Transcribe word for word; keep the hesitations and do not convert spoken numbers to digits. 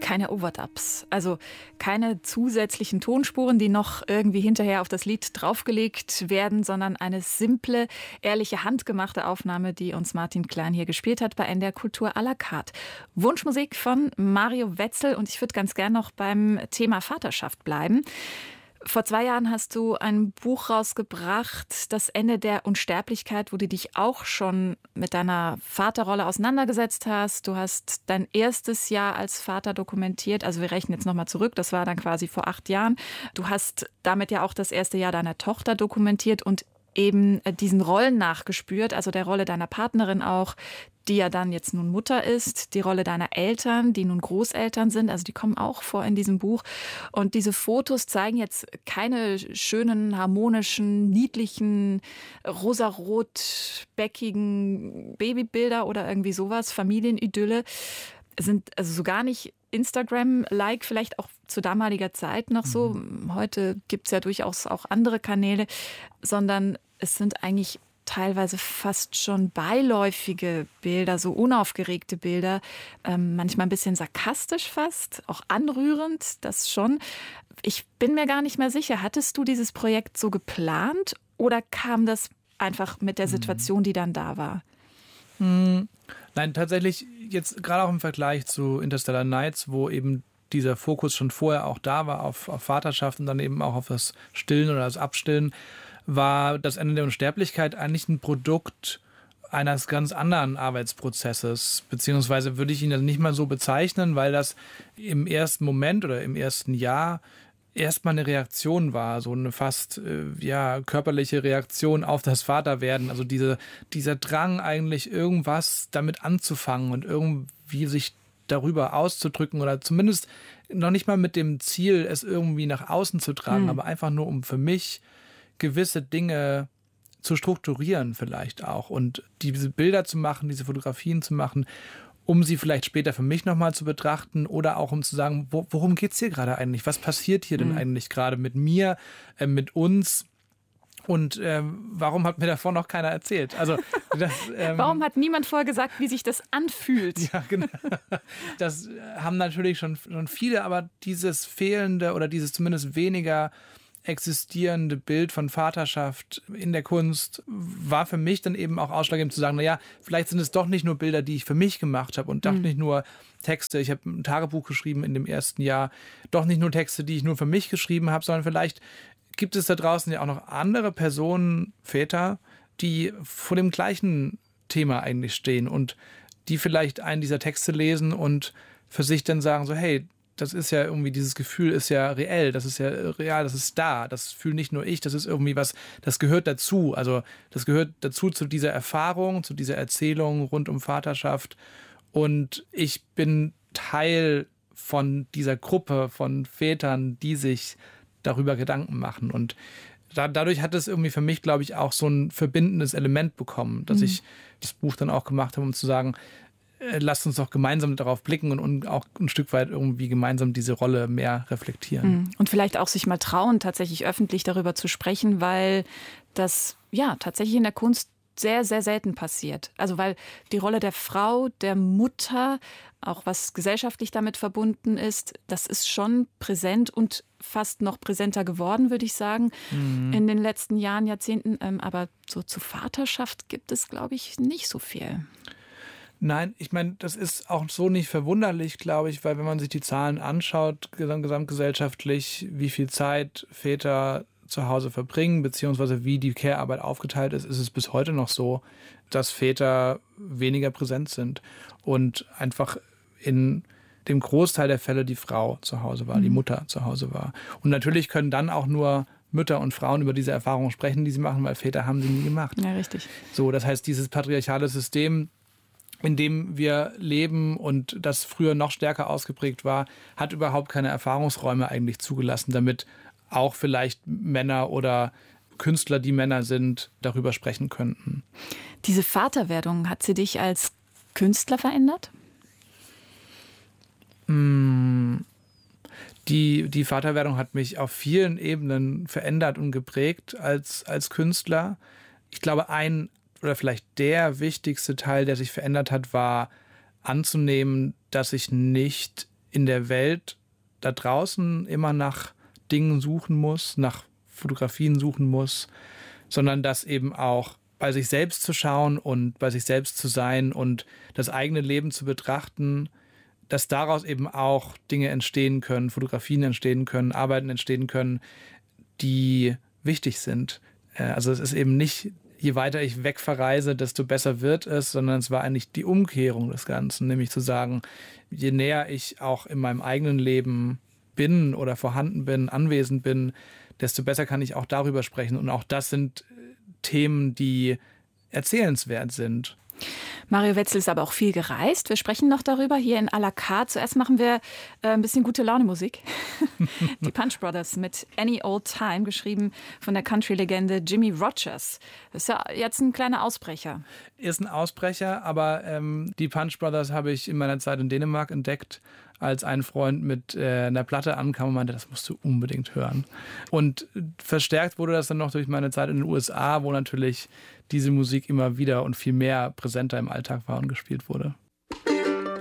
Keine Overdubs, also keine zusätzlichen Tonspuren, die noch irgendwie hinterher auf das Lied draufgelegt werden, sondern eine simple, ehrliche, handgemachte Aufnahme, die uns Martin Klein hier gespielt hat bei N D R Kultur à la carte. Wunschmusik von Mario Wetzel, und ich würde ganz gern noch beim Thema Vaterschaft bleiben. Vor zwei Jahren hast du ein Buch rausgebracht, Das Ende der Unsterblichkeit, wo du dich auch schon mit deiner Vaterrolle auseinandergesetzt hast. Du hast dein erstes Jahr als Vater dokumentiert. Also wir rechnen jetzt nochmal zurück, das war dann quasi vor acht Jahren. Du hast damit ja auch das erste Jahr deiner Tochter dokumentiert und eben diesen Rollen nachgespürt, also der Rolle deiner Partnerin auch, die ja dann jetzt nun Mutter ist, die Rolle deiner Eltern, die nun Großeltern sind, also die kommen auch vor in diesem Buch. Und diese Fotos zeigen jetzt keine schönen, harmonischen, niedlichen, rosarot-bäckigen Babybilder oder irgendwie sowas, Familienidylle, sind also so gar nicht Instagram-like, vielleicht auch zu damaliger Zeit noch so. Mhm. Heute gibt es ja durchaus auch andere Kanäle, sondern es sind eigentlich teilweise fast schon beiläufige Bilder, so unaufgeregte Bilder, ähm, manchmal ein bisschen sarkastisch fast, auch anrührend, das schon. Ich bin mir gar nicht mehr sicher, hattest du dieses Projekt so geplant oder kam das einfach mit der Situation, die dann da war? Hm. Nein, tatsächlich jetzt gerade auch im Vergleich zu Interstellar Nights, wo eben dieser Fokus schon vorher auch da war auf, auf Vaterschaft und dann eben auch auf das Stillen oder das Abstillen, war das Ende der Unsterblichkeit eigentlich ein Produkt eines ganz anderen Arbeitsprozesses, beziehungsweise würde ich ihn also nicht mal so bezeichnen, weil das im ersten Moment oder im ersten Jahr erstmal eine Reaktion war, so eine fast äh, ja, körperliche Reaktion auf das Vaterwerden, also diese, dieser Drang eigentlich irgendwas damit anzufangen und irgendwie sich darüber auszudrücken oder zumindest noch nicht mal mit dem Ziel, es irgendwie nach außen zu tragen, mhm. aber einfach nur um für mich gewisse Dinge zu strukturieren vielleicht auch und diese Bilder zu machen, diese Fotografien zu machen, um sie vielleicht später für mich nochmal zu betrachten oder auch um zu sagen, wo, worum geht's hier gerade eigentlich? Was passiert hier denn mhm. eigentlich gerade mit mir, äh, mit uns? Und ähm, warum hat mir davon noch keiner erzählt? Also das, ähm, warum hat niemand vorher gesagt, wie sich das anfühlt? Ja, genau. Das haben natürlich schon, schon viele, aber dieses fehlende oder dieses zumindest weniger existierende Bild von Vaterschaft in der Kunst war für mich dann eben auch ausschlaggebend zu sagen, naja, vielleicht sind es doch nicht nur Bilder, die ich für mich gemacht habe und doch mhm. nicht nur Texte, ich habe ein Tagebuch geschrieben in dem ersten Jahr, doch nicht nur Texte, die ich nur für mich geschrieben habe, sondern vielleicht gibt es da draußen ja auch noch andere Personen, Väter, die vor dem gleichen Thema eigentlich stehen und die vielleicht einen dieser Texte lesen und für sich dann sagen so, hey, das ist ja irgendwie, dieses Gefühl ist ja reell, das ist ja real, das ist da, das fühle nicht nur ich, das ist irgendwie was, das gehört dazu, also das gehört dazu zu dieser Erfahrung, zu dieser Erzählung rund um Vaterschaft und ich bin Teil von dieser Gruppe von Vätern, die sich darüber Gedanken machen und da, dadurch hat es irgendwie für mich, glaube ich, auch so ein verbindendes Element bekommen, dass mhm. ich das Buch dann auch gemacht habe, um zu sagen, lasst uns doch gemeinsam darauf blicken und, und auch ein Stück weit irgendwie gemeinsam diese Rolle mehr reflektieren. Und vielleicht auch sich mal trauen, tatsächlich öffentlich darüber zu sprechen, weil das ja tatsächlich in der Kunst sehr, sehr selten passiert. Also weil die Rolle der Frau, der Mutter, auch was gesellschaftlich damit verbunden ist, das ist schon präsent und fast noch präsenter geworden, würde ich sagen, mhm. in den letzten Jahren, Jahrzehnten. Aber so zur Vaterschaft gibt es, glaube ich, nicht so viel. Nein, ich meine, das ist auch so nicht verwunderlich, glaube ich, weil wenn man sich die Zahlen anschaut, gesamtgesellschaftlich, wie viel Zeit Väter zu Hause verbringen, beziehungsweise wie die Care-Arbeit aufgeteilt ist, ist es bis heute noch so, dass Väter weniger präsent sind und einfach in dem Großteil der Fälle die Frau zu Hause war, mhm. die Mutter zu Hause war. Und natürlich können dann auch nur Mütter und Frauen über diese Erfahrungen sprechen, die sie machen, weil Väter haben sie nie gemacht. Ja, richtig. So, das heißt, dieses patriarchale System, in dem wir leben und das früher noch stärker ausgeprägt war, hat überhaupt keine Erfahrungsräume eigentlich zugelassen, damit auch vielleicht Männer oder Künstler, die Männer sind, darüber sprechen könnten. Diese Vaterwerdung, hat sie dich als Künstler verändert? Die, die Vaterwerdung hat mich auf vielen Ebenen verändert und geprägt als, als Künstler. Ich glaube, ein oder vielleicht der wichtigste Teil, der sich verändert hat, war anzunehmen, dass ich nicht in der Welt da draußen immer nach Dingen suchen muss, nach Fotografien suchen muss, sondern das eben auch bei sich selbst zu schauen und bei sich selbst zu sein und das eigene Leben zu betrachten, dass daraus eben auch Dinge entstehen können, Fotografien entstehen können, Arbeiten entstehen können, die wichtig sind. Also es ist eben nicht, je weiter ich weg verreise, desto besser wird es, sondern es war eigentlich die Umkehrung des Ganzen, nämlich zu sagen, je näher ich auch in meinem eigenen Leben bin oder vorhanden bin, anwesend bin, desto besser kann ich auch darüber sprechen. Und auch das sind Themen, die erzählenswert sind. Mario Wetzel ist aber auch viel gereist. Wir sprechen noch darüber hier in à la carte. Zuerst machen wir äh, ein bisschen gute Laune-Musik. Die Punch Brothers mit Any Old Time, geschrieben von der Country-Legende Jimmy Rogers. Das ist ja jetzt ein kleiner Ausbrecher. Ist ein Ausbrecher, aber ähm, die Punch Brothers habe ich in meiner Zeit in Dänemark entdeckt, als ein Freund mit äh, einer Platte ankam und meinte, das musst du unbedingt hören. Und verstärkt wurde das dann noch durch meine Zeit in den U S A, wo natürlich diese Musik immer wieder und viel mehr präsenter im Alltag war und gespielt wurde.